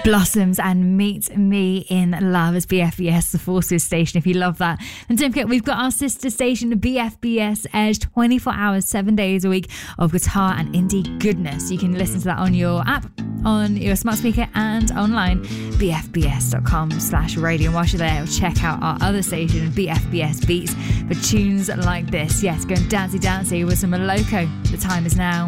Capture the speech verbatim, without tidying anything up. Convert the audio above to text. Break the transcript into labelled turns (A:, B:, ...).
A: Blossoms and Meet Me in Love as B F B S, the Forces station, if you love that. And don't forget, we've got our sister station, B F B S Edge, twenty-four hours, seven days a week of guitar and indie goodness. You can listen to that on your app, on your smart speaker, and online, b f b s dot com slash radio. And whilst you're there, check out our other station, B F B S Beats, for tunes like this. Yes, going dancey dancey with some Moloko. The time is now.